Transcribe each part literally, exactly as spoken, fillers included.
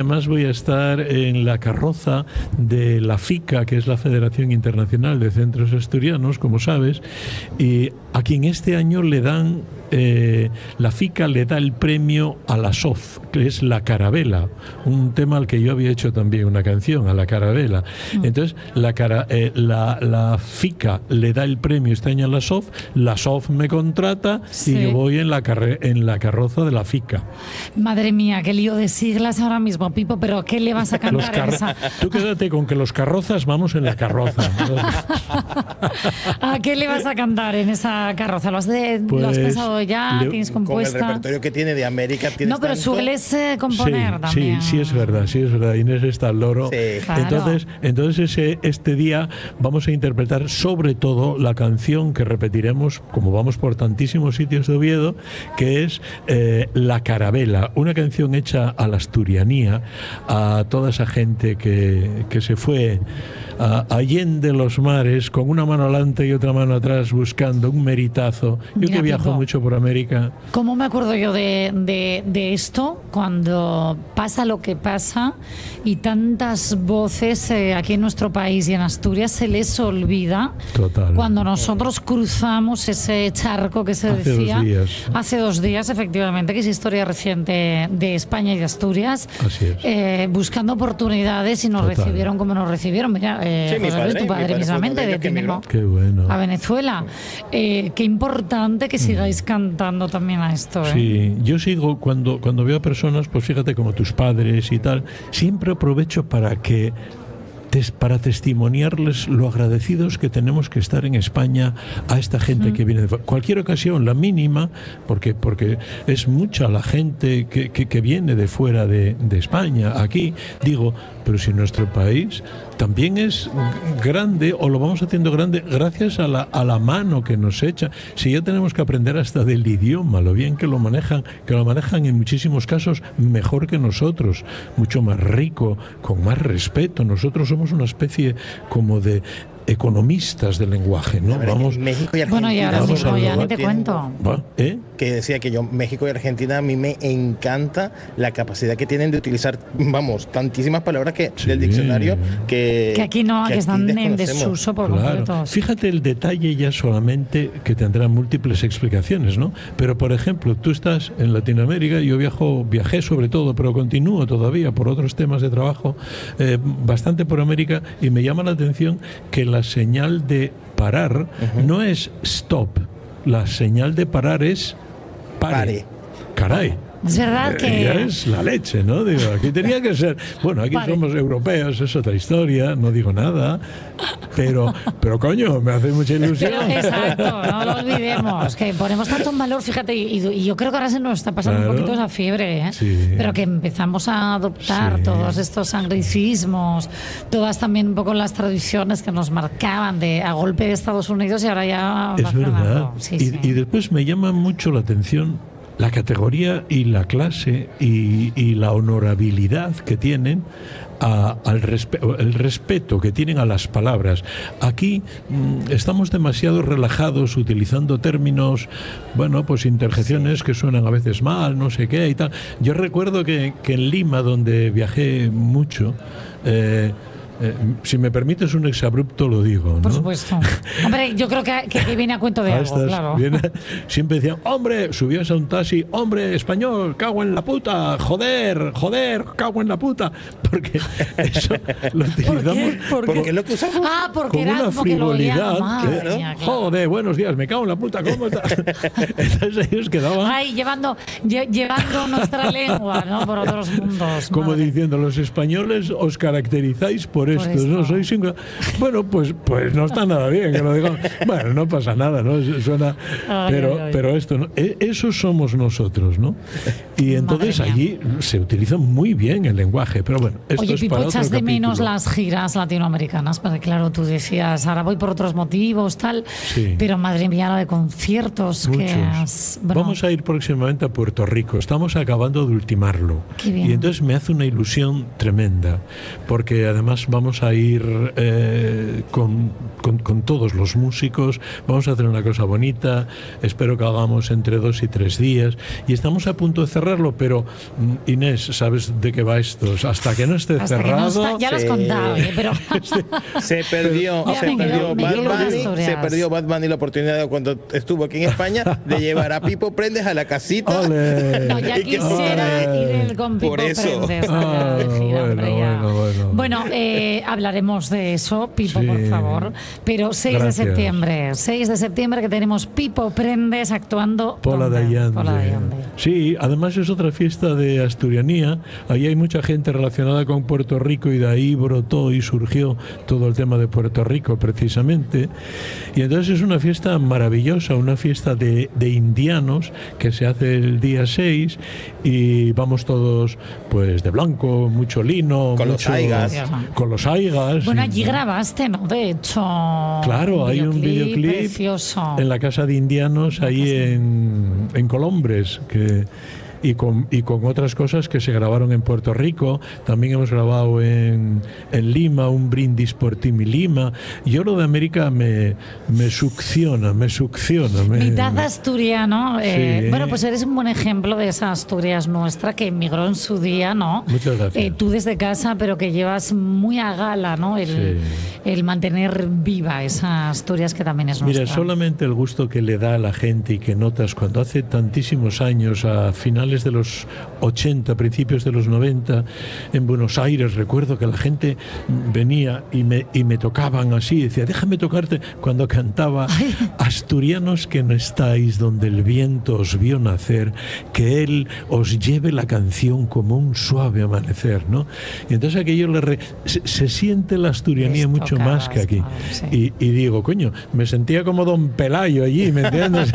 además voy a estar en la carroza de la FICA, que es la Federación Internacional de Centros Asturianos, como sabes, y a quien este año le dan, eh, la FICA le da el premio a la S O F, que es la carabela, un tema al que yo había hecho también una canción, a la carabela. Entonces, la, cara, eh, la, la FICA le da el premio este año a la S O F, la S O F me contrata sí. y yo voy en la, carre, en la carroza de la FICA. Madre mía, qué lío de siglas ahora mismo, Pipo, pero ¿qué le vas a cantar en esa? Tú quédate con que los carrozas vamos en la carroza. ¿A qué le vas a cantar en esa carroza? ¿Lo has, de, pues, ¿lo has pensado ya? Le, ¿Tienes compuesta? Con el repertorio que tiene de América. No, pero tanto. Sueles eh, componer sí, también. Sí, sí es verdad, sí es verdad. Inés está al loro. Sí. Claro. Entonces, entonces ese, este día vamos a interpretar sobre todo la canción que repetiremos, como vamos por tantísimos sitios de Oviedo, que es eh, La Carabela, una canción hecha a la asturianía, a toda esa gente que, que se fue a allende los mares con una mano adelante y otra mano atrás buscando un meritazo. Yo Mira, que viajo Pipo, mucho por América. ¿Cómo me acuerdo yo de, de, de esto cuando pasa lo que pasa y tantas voces eh, aquí en nuestro país y en Asturias se les olvida? Total. Cuando nosotros cruzamos ese charco que se hace decía dos días. hace dos días, efectivamente, que es historia reciente de España y de Asturias, Así es. eh, buscando oportunidades y nos Total. recibieron como nos recibieron. Mira, eh, sí, mi padre, tu padre, mi padre mismamente, de que Tinemo Qué bueno. a Venezuela. Eh, qué importante que sigáis mm. cantando también a esto. ¿eh? Sí, yo sigo cuando, cuando veo a personas, pues fíjate, como tus padres y tal, siempre aprovecho para que para testimoniarles lo agradecidos que tenemos que estar en España a esta gente mm. que viene de cualquier ocasión, la mínima, porque porque es mucha la gente que, que, que viene de fuera de, de España, aquí, digo, pero si nuestro país también es grande, o lo vamos haciendo grande gracias a la, a la mano que nos echa. Si ya tenemos que aprender hasta del idioma, lo bien que lo manejan, que lo manejan en muchísimos casos mejor que nosotros, mucho más rico, con más respeto. Nosotros somos una especie como de economistas del lenguaje, ¿no? Vamos, México y Argentina. Bueno, y ahora mismo ya ni te cuento. ¿Eh? Que decía que yo, México y Argentina, a mí me encanta la capacidad que tienen de utilizar, vamos, tantísimas palabras que sí. del diccionario que, que aquí no, que, que están en desuso por claro. completo. Fíjate el detalle ya solamente, que tendrá múltiples explicaciones, ¿no? Pero, por ejemplo, tú estás en Latinoamérica, yo viajo, viajé sobre todo, pero continúo todavía por otros temas de trabajo, eh, bastante por América, y me llama la atención que la señal de parar uh-huh. no es stop, la señal de parar es pare. pare. Caray. Es verdad que... Ya es la leche, ¿no? Digo, aquí tenía que ser... Bueno, aquí vale. somos europeos, es otra historia, no digo nada, pero, pero coño, me hace mucha ilusión. Pero, exacto, no lo olvidemos, que ponemos tanto en valor, fíjate, y, y yo creo que ahora se nos está pasando claro. un poquito esa fiebre, ¿eh? Sí. Pero que empezamos a adoptar sí. todos estos anglicismos, todas también un poco las tradiciones que nos marcaban de a golpe de Estados Unidos y ahora ya... Es verdad, sí, y, sí. y después me llama mucho la atención la categoría y la clase y, y la honorabilidad que tienen a, al respe- el respeto que tienen a las palabras. Aquí mmm, estamos demasiado relajados utilizando términos, bueno, pues interjecciones que suenan a veces mal, no sé qué y tal. Yo recuerdo que, que en Lima, donde viajé mucho, eh, Eh, si me permites un exabrupto lo digo, ¿no? Por supuesto. Hombre, yo creo que, que, que viene a cuento de algo, Estas, claro. Viene, siempre decían, hombre, subías a un taxi, hombre, español, cago en la puta, joder, joder, cago en la puta, porque eso lo utilizamos. ¿Por qué? ¿Por porque qué? lo que usamos ah, porque con era una frivolidad. Madre ¿no? mía, claro. Joder, buenos días, me cago en la puta, ¿cómo estás? Entonces ellos quedaban... Ay, llevando, lle, llevando nuestra lengua, ¿no? Por otros mundos. Como madre. diciendo, los españoles os caracterizáis por, por esto, esto, ¿no? Sois bueno, pues pues no está nada bien que lo digamos. Bueno, no pasa nada, ¿no? Suena, ay, pero ay, ay. pero esto, ¿no? Eso somos nosotros, ¿no? Y entonces allí se utiliza muy bien el lenguaje, pero bueno, esto Oye, es Pipo, para otro echas de capítulo. menos las giras latinoamericanas, porque claro, tú decías, ahora voy por otros motivos, tal, sí. pero madre mía, la de conciertos Muchos. que has... Bueno, vamos a ir próximamente a Puerto Rico, estamos acabando de ultimarlo. Qué bien. Y entonces me hace una ilusión tremenda, porque además vamos vamos a ir eh, con, con, con todos los músicos, vamos a hacer una cosa bonita, espero que hagamos entre dos y tres días, y estamos a punto de cerrarlo, pero Inés, ¿sabes de qué va esto? Hasta que no esté Hasta cerrado... Que no está, ya lo has contado, ¿eh? Pero... se perdió, Ya se me perdió quedo- me Bad quedo con Bunny, historias. se perdió Bad Bunny la oportunidad cuando estuvo aquí en España de llevar a Pipo Prendes a la casita. ¡Ole! No, ya Y que- quisiera Ole. ir él con Pipo Por eso. Prendes. Ah, allá de gira, bueno, hombre, ya. bueno, bueno. Bueno, eh, hablaremos de eso, Pipo, Sí. por favor. Pero seis Gracias. de septiembre, seis de septiembre que tenemos Pipo Prendes actuando. Pola de ¿dónde? Allande. Pola de Allande. Sí, además es otra fiesta de asturianía. Ahí hay mucha gente relacionada con Puerto Rico y de ahí brotó y surgió todo el tema de Puerto Rico precisamente. Y entonces es una fiesta maravillosa, una fiesta de, de indianos que se hace el día seis y vamos todos pues de blanco, mucho lino, Con los mucho- aigas. con los aigas. Bueno, y- allí grabaste, ¿no? De hecho. Claro, hay un videoclip precioso. en la casa de indianos ahí en, en Colombres que y con, y con otras cosas que se grabaron en Puerto Rico. También hemos grabado en, en Lima, un brindis por ti, mi Lima. Yo lo de América me, me succiona, me succiona. Me, Mitad asturiano. eh, Sí. Bueno, pues eres un buen ejemplo de esa Asturias nuestra que emigró en su día, ¿no? Muchas gracias. Eh, tú desde casa, pero que llevas muy a gala, ¿no? El, Sí. el mantener viva esa Asturias que también es nuestra. Mira, solamente el gusto que le da a la gente y que notas cuando hace tantísimos años, a finales de los ochenta, principios de los noventa, en Buenos Aires, recuerdo que la gente venía y me, y me tocaban así, decía, déjame tocarte, cuando cantaba Asturianos que no estáis donde el viento os vio nacer, que él os lleve la canción como un suave amanecer, ¿no? Y entonces aquello le re- se, se siente la asturianía Les mucho tocaba, más que aquí. claro, sí. Y, y digo, coño, me sentía como Don Pelayo allí, ¿me entiendes?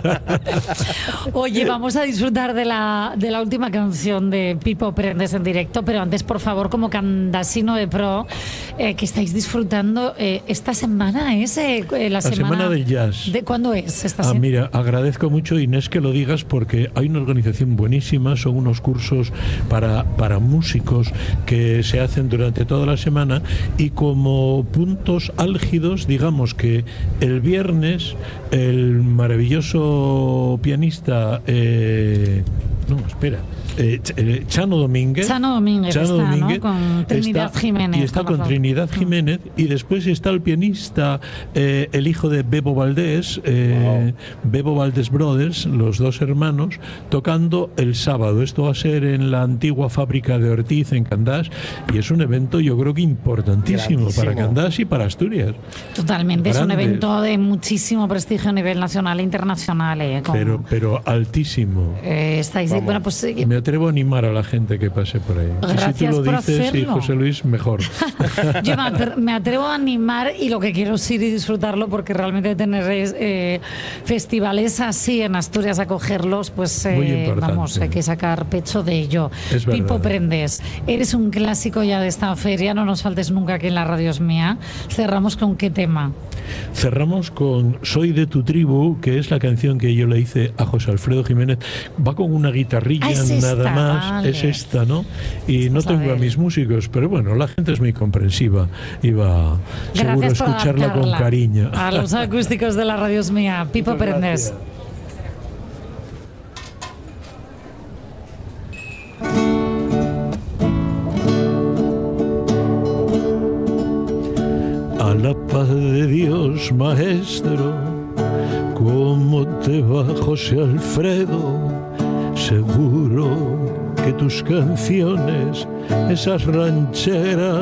Oye, vamos a disfrutar de la, de la última canción de Pipo Prendes en directo, pero antes, por favor, como Candasino de Pro, eh, que estáis disfrutando eh, esta semana, ¿es eh, la, La semana del jazz. ¿De cuándo es esta Ah, semana? mira, agradezco mucho, Inés, que lo digas porque hay una organización buenísima, son unos cursos para, para músicos que se hacen durante toda la semana y como puntos álgidos, digamos que el viernes el maravilloso pianista, eh, no, espera, eh, Ch- eh, Chano Domínguez. Chano Domínguez Chano está, ¿no? Domínguez Con Trinidad está- Jiménez, Y está con con los dos. Trinidad Jiménez y después está el pianista, eh, el hijo de Bebo Valdés, eh, Bebo Valdés Brothers, los dos hermanos, tocando el sábado. Esto va a ser en la antigua fábrica de Ortiz en Candás y es un evento yo creo que importantísimo Grandísimo. para Candás y para Asturias. Totalmente, es un Grandes. evento de muchísimo prestigio a nivel nacional e internacional. Eh, con- Pero, pero altísimo. eh, estáis, Vamos. bueno, pues eh, Me atrevo a animar a la gente que pase por ahí. Y si Gracias tú lo por dices, y hacerlo. José Luis, mejor. yo me atre- me atrevo a animar y lo que quiero es ir y disfrutarlo porque realmente tener eh, festivales así en Asturias, acogerlos, pues Muy eh, importante. vamos, hay que sacar pecho de ello. Es verdad. Pipo Prendes, eres un clásico ya de esta feria, no nos faltes nunca aquí en la radio es mía. Cerramos con qué tema. Cerramos con Soy de tu tribu, que es la canción que yo le hice a José Alfredo Jiménez. Va con una guitarrilla Ah, es nada esta, más, vale. es esta, ¿no? Y Esta no es la tengo de a él. mis músicos, pero bueno, la gente es muy comprensiva y va seguro a Gracias por escucharla con adaptarla cariño. a los acústicos de la radio es mía. Pipo Muchas Prendes. gracias. A la paz de Dios, maestro, ¿cómo te va, José Alfredo? Seguro que tus canciones, esas rancheras